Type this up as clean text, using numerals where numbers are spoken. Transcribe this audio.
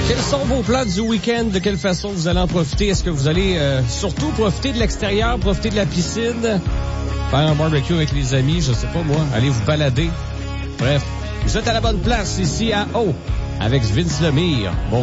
Quels sont vos plans du week-end? De quelle façon vous allez en profiter? Est-ce que vous allez surtout profiter de l'extérieur, profiter de la piscine, faire un barbecue avec les amis, je sais pas moi, aller vous balader? Bref, vous êtes à la bonne place ici à O avec Vince Lemire. Bon